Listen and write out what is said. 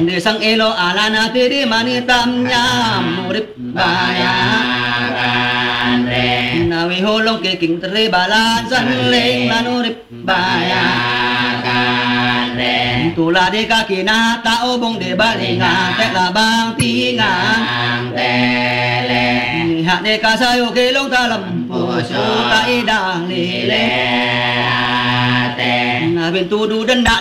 Di sang elo alana tiri manitam nyam urip bayakan nawi holong keking teri balan sanling manurip bayakan tula di kaki nata obong di balingan tek labang tingang tele hak de kasayo kelong dalam puso ta idang lile ate na bintudu denda